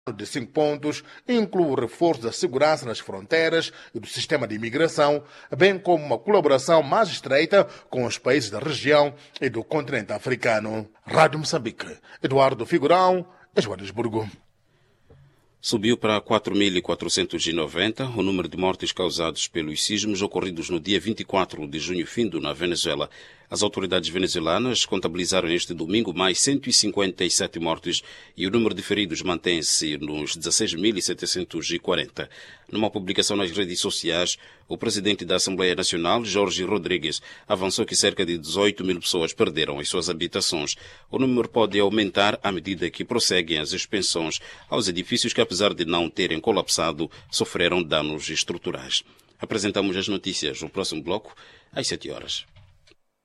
de 5 pontos inclui o reforço da segurança nas fronteiras e do sistema de imigração, bem como uma colaboração mais estreita com os países da região e do continente africano. Rádio Moçambique, Eduardo Figurão, Joanesburgo. Subiu para 4.490 o número de mortes causados pelos sismos ocorridos no dia 24 de junho findo na Venezuela. As autoridades venezuelanas contabilizaram este domingo mais 157 mortes e o número de feridos mantém-se nos 16.740. Numa publicação nas redes sociais, o presidente da Assembleia Nacional, Jorge Rodrigues, avançou que cerca de 18 mil pessoas perderam as suas habitações. O número pode aumentar à medida que prosseguem as expensões aos edifícios que, apesar de não terem colapsado, sofreram danos estruturais. Apresentamos as notícias no próximo bloco, às 7 horas.